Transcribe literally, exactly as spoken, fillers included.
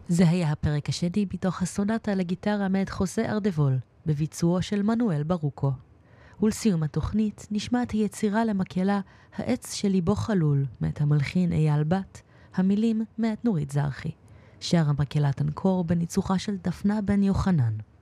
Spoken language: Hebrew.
זה היה הפרק השני מתוך הסונטה לגיטרה מאת חוסה ארדבול, בביצועו של מנואל ברוקו. ולסיום התוכנית נשמעת היצירה למקהלה העץ של ליבו חלול, מאת המלחין אייל בת, המילים מאת נורית זרחי. שר המקהלת אנקור בניצוחה של דפנה בן יוחנן.